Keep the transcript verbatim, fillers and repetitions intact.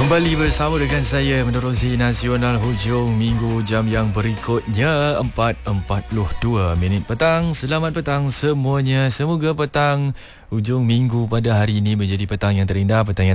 Kembali bersama dengan saya menerusi Nasional hujung minggu jam yang berikutnya empat empat puluh dua minit petang. Selamat petang semuanya. Semoga petang hujung minggu pada hari ini menjadi petang yang terindah, petang yang